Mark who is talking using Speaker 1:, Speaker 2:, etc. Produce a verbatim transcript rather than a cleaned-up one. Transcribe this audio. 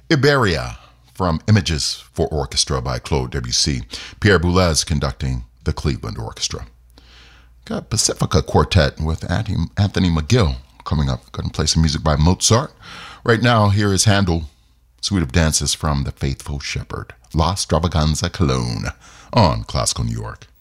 Speaker 1: Iberia from Images for Orchestra by Claude Debussy. Pierre Boulez conducting the Cleveland Orchestra. Got Pacifica Quartet with Anthony McGill coming up. Going to play some music by Mozart. Right now, here is Handel, Suite of Dances from The Faithful Shepherd, La Stravaganza Cologne on Classical New York.